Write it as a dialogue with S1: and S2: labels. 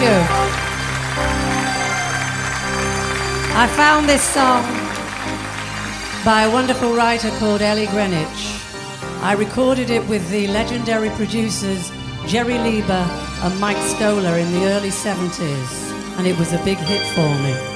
S1: you. I found this song by a wonderful writer called Ellie Greenwich. I recorded it with the legendary producers Jerry Lieber and Mike Stoller in the early 70s, and it was a big hit for me.